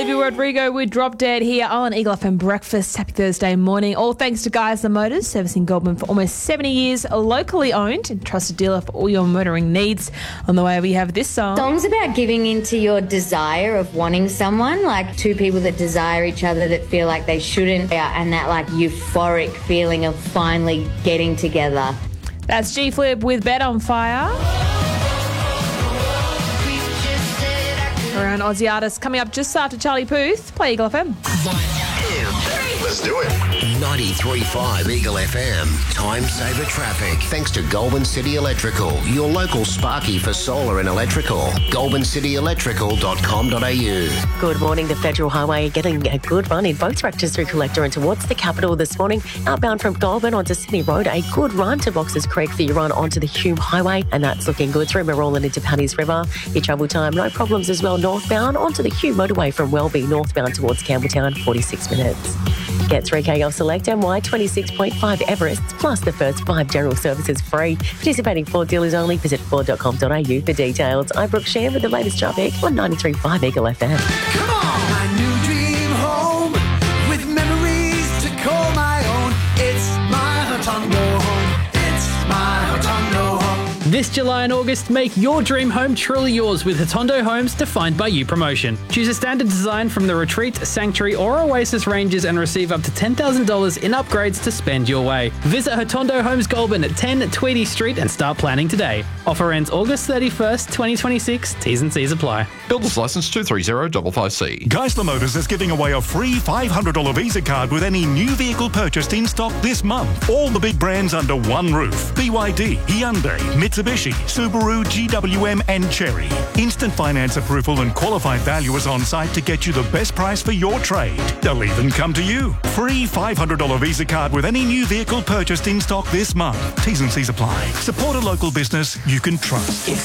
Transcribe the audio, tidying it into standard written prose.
Olivia Rodrigo with Drop Dead here on Eagle FM Breakfast. Happy Thursday morning. All thanks to Geisler Motors, servicing Goulburn for almost 70 years, locally owned and trusted dealer for all your motoring needs. On the way, we have this song. Songs about giving into your desire of wanting someone, like two people that desire each other that feel like they shouldn't, and that like euphoric feeling of finally getting together. That's G-Flip with Bed on Fire. Around Aussie artists coming up just after Charlie Puth. Play Eagle FM. 1, 2, Let's do it. 93.5 Eagle FM. Time saver traffic. Thanks to Goulburn City Electrical, your local Sparky for solar and electrical. GoulburnCityElectrical.com.au. Good morning. The Federal Highway getting a good run in both directions through Collector and towards the capital this morning. Outbound from Goulburn onto Sydney Road, a good run to Boxers Creek for your run onto the Hume Highway, and that's looking good through Marolan into Paddy's River. Your travel time, no problems as well northbound onto the Hume motorway from Welby northbound towards Campbelltown, 46 minutes. Get 3K off select MY 26.5 Everest, plus the first 5 general services free. Participating Ford dealers only. Visit Ford.com.au for details. I'm Brooke Sham with the latest traffic on 93.5 Eagle FM. Come on! My new dream home with memories to call my own. It's my Hotondo home. It's my Hotondo home. This July and August, make your dream home truly yours with Hotondo Homes Defined by You promotion. Choose a standard design from the Retreat, Sanctuary or Oasis ranges and receive up to $10,000 in upgrades to spend your way. Visit Hotondo Homes Goulburn at 10 Tweedy Street and start planning today. Offer ends August 31st, 2026. T's and C's apply. Builder's license 23055C. Geisler Motors is giving away a free $500 Visa card with any new vehicle purchased in stock this month. All the big brands under one roof. BYD, Hyundai, Mitsubishi, Subaru, GWM and Chery. Instant finance approval and qualified valuers on site to get you the best price for your trade. They'll even come to you. Free $500 Visa card with any new vehicle purchased in stock this month. T's and C's apply. Support a local business you can trust.